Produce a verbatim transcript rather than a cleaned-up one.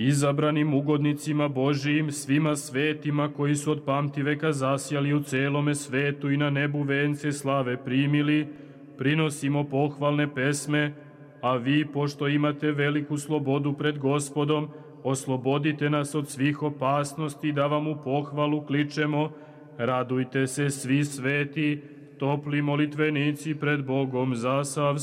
izabranim ugodnicima Božijim, svima svetima koji su od pamtiveka zasjali u celome svetu i na nebu vence slave primili, prinosimo pohvalne pesme, a vi, pošto imate veliku slobodu pred Gospodom, oslobodite nas od svih opasnosti da vam u pohvalu kličemo. Radujte se svi sveti, topli molitvenici pred Bogom za sav